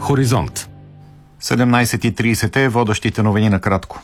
Хоризонт. 17:30 е водещите новини на кратко.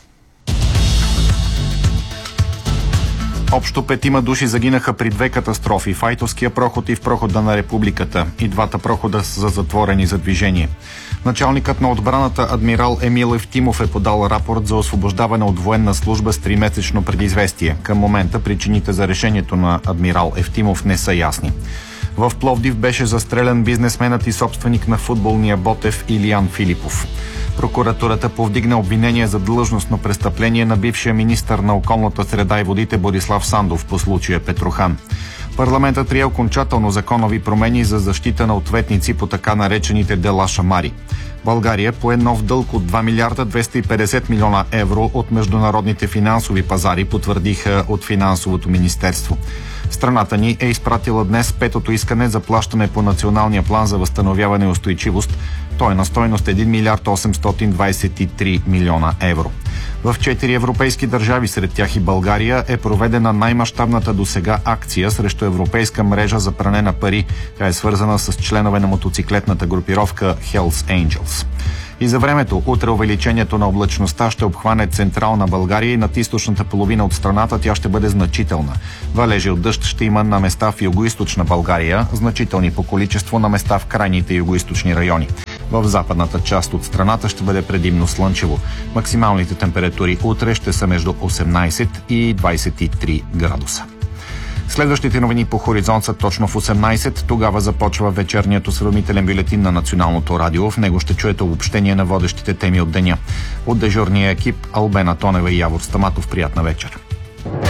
Общо 5 души загинаха при 2 катастрофи в Айтовския проход и в прохода на Републиката. И двата прохода са затворени за движение. Началникът на отбраната адмирал Емил Евтимов е подал рапорт за освобождаване от военна служба с 3-месечно предизвестие. Към момента причините за решението на адмирал Евтимов не са ясни. В Пловдив беше застрелян бизнесменът и собственик на футболния Ботев Илиян Филипов. Прокуратурата повдигна обвинение за длъжностно престъпление на бившия министър на околната среда и водите Борислав Сандов по случая Петрохан. Парламентът прие окончателно законови промени за защита на ответници по така наречените дела Шамари. България пое нов дълг от 2 милиарда 250 милиона евро от международните финансови пазари, потвърдиха от Финансовото министерство. Страната ни е изпратила днес 5-то искане за плащане по Националния план за възстановяване и устойчивост. Той е на стойност 1 милиард 823 милиона евро. В 4 европейски държави, сред тях и България, е проведена най-мащабната досега акция срещу европейска мрежа за пране на пари. Тя е свързана с членове на мотоциклетната групировка Hells Angels. И за времето, утре увеличението на облачността ще обхване централна България и над източната половина от страната тя ще бъде значителна. Валежи от дъжд ще има на места в югоизточна България, значителни по количество на места в крайните югоизточни райони. В западната част от страната ще бъде предимно слънчево. Максималните температури утре ще са между 18 и 23 градуса. Следващите новини по Хоризонт са точно в 18. Тогава започва вечерният осведомителен бюлетин на Националното радио. В него ще чуете обобщение на водещите теми от деня. От дежурния екип Албена Тонева и Явор Стаматов. Приятна вечер.